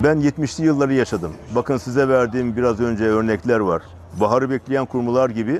Ben 70'li yılları yaşadım. Bakın size verdiğim biraz önce örnekler var. Baharı bekleyen kurmular gibi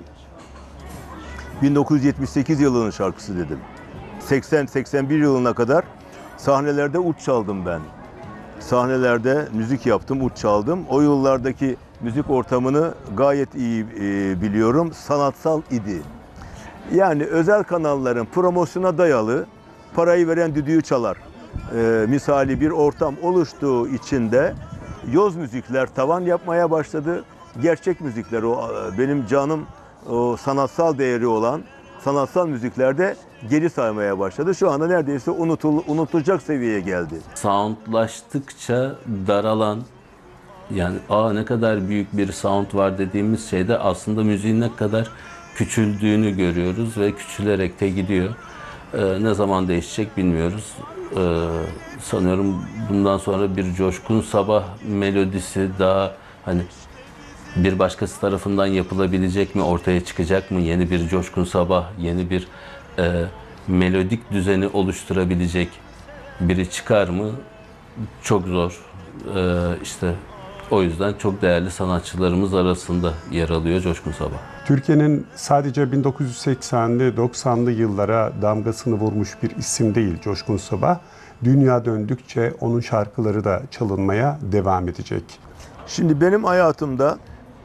1978 yılının şarkısı dedim. 80-81 yılına kadar sahnelerde ut çaldım ben. Sahnelerde müzik yaptım, ut çaldım. O yıllardaki müzik ortamını gayet iyi biliyorum. Sanatsal idi. Yani özel kanalların promosyona dayalı parayı veren düdüğü çalar. Misali bir ortam oluştuğu için de yoz müzikler tavan yapmaya başladı. Gerçek müzikler, o benim canım, o sanatsal değeri olan sanatsal müziklerde geri saymaya başladı. Şu anda neredeyse unutulacak seviyeye geldi. Soundlaştıkça daralan, yani ne kadar büyük bir sound var dediğimiz şeyde aslında müziğin ne kadar küçüldüğünü görüyoruz ve küçülerek de gidiyor. Ne zaman değişecek bilmiyoruz. Sanıyorum bundan sonra bir Coşkun Sabah melodisi daha hani bir başkası tarafından yapılabilecek mi, ortaya çıkacak mı? Yeni bir Coşkun Sabah, yeni bir melodik düzeni oluşturabilecek biri çıkar mı? Çok zor. İşte o yüzden çok değerli sanatçılarımız arasında yer alıyor Coşkun Sabah. Türkiye'nin sadece 1980'li 90'lı yıllara damgasını vurmuş bir isim değil Coşkun Sabah. Dünya döndükçe onun şarkıları da çalınmaya devam edecek. Şimdi benim hayatımda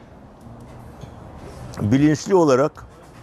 bilinçli olarak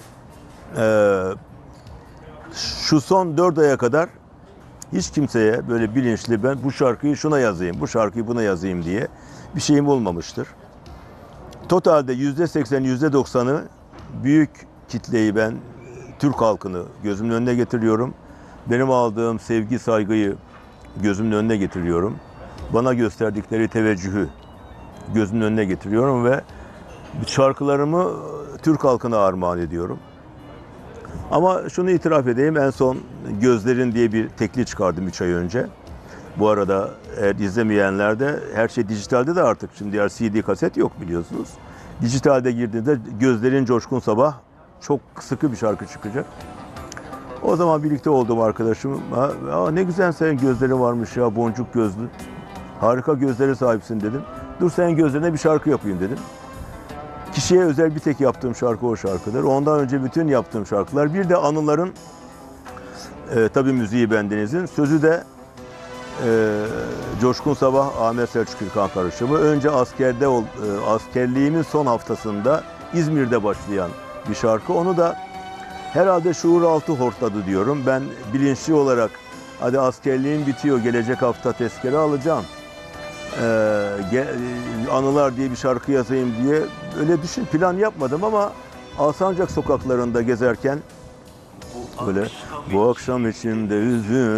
şu son 4 aya kadar hiç kimseye böyle bilinçli ben bu şarkıyı şuna yazayım, bu şarkıyı buna yazayım diye bir şeyim olmamıştır. Totalde %80, %90'ı büyük kitleyi ben, Türk halkını gözümün önüne getiriyorum. Benim aldığım sevgi, saygıyı gözümün önüne getiriyorum. Bana gösterdikleri teveccühü gözümün önüne getiriyorum ve şarkılarımı Türk halkına armağan ediyorum. Ama şunu itiraf edeyim, en son Gözlerin diye bir tekli çıkardım 3 ay önce. Bu arada izlemeyenler de her şey dijitalde de artık şimdi diğer CD kaset yok biliyorsunuz. Dijitalde girdiğinde Gözlerin Coşkun Sabah çok sıkı bir şarkı çıkacak. O zaman birlikte olduğum arkadaşım ne güzel senin gözlerin varmış ya, boncuk gözlü. Harika gözlere sahipsin dedim. Dur senin gözlerine bir şarkı yapayım dedim. Kişiye özel bir tek yaptığım şarkı o şarkıdır. Ondan önce bütün yaptığım şarkılar. Bir de anıların, tabii müziği bendenizin, sözü de Coşkun Sabah, Ahmet Selçuk İlkan karışımı. Önce askerliğimin son haftasında İzmir'de başlayan bir şarkı. Onu da herhalde şuur altı hortladı diyorum. Ben bilinçli olarak hadi askerliğim bitiyor, gelecek hafta tezkere alacağım. Anılar diye bir şarkı yazayım diye öyle plan yapmadım ama Alsancak sokaklarında gezerken böyle bu akşam içimde üzün